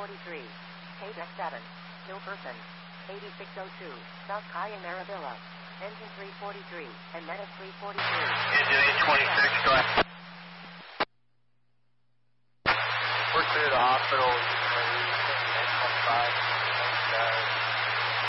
43. KDEX 7. No person. 8602. South Cayenne Arabilla. Engine 343. And Medic 343. Engine 826, go ahead. We're clear to the hospital. 825. Thanks, guys.